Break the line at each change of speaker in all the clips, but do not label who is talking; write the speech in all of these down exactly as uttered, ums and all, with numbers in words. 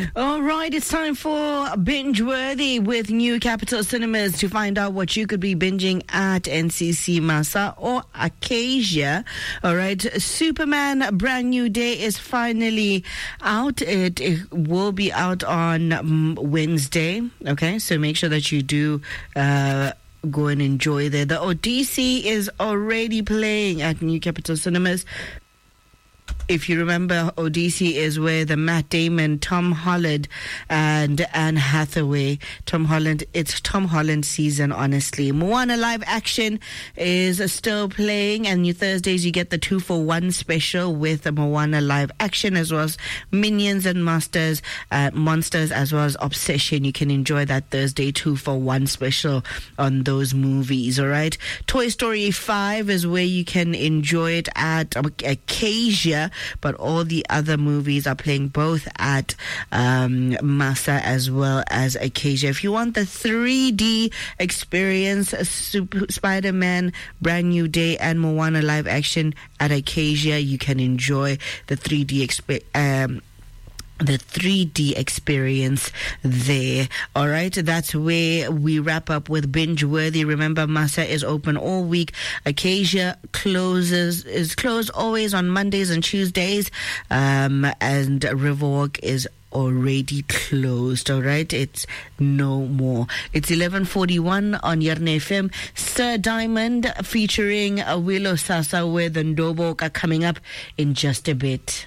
All right, it's time for Binge Worthy with New Capital Cinemas to find out what you could be binging at N C C Masa or Acacia. All right, Superman A Brand New Day is finally out. It, it will be out on um, Wednesday. Okay, so make sure that you do uh, go and enjoy there. The Odyssey is already playing at New Capital Cinemas. If you remember, Odyssey is where the Matt Damon, Tom Holland, and Anne Hathaway. Tom Holland, it's Tom Holland season, honestly. Moana live action is still playing, and new Thursdays you get the two for one special with the Moana live action, as well as Minions and Masters, uh, Monsters, as well as Obsession. You can enjoy that Thursday two for one special on those movies, all right? Toy Story five is where you can enjoy it at Acacia, but all the other movies are playing both at um, Masa as well as Acacia. If you want the three D experience, Super, Spider-Man Brand New Day and Moana live action at Acacia, you can enjoy the three D experience. Um, the three D experience there. All right, that's where we wrap up with Binge Worthy. Remember, Masa is open all week. Acacia closes is closed always on Mondays and Tuesdays, um, and Riverwalk is already closed. All right, it's no more. It's eleven forty-one on Yarne F M. Sir Diamond featuring Awilo Sasa with Ndobo are coming up in just a bit.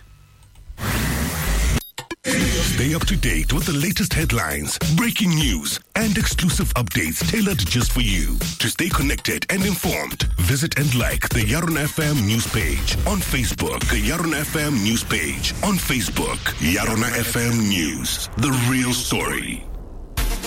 Stay up to date with the latest headlines, breaking news, and exclusive updates tailored just for you. To stay connected and informed, visit and like the Yarn F M news page on Facebook. The Yarn F M news page on Facebook. Yarn F M News, the real story.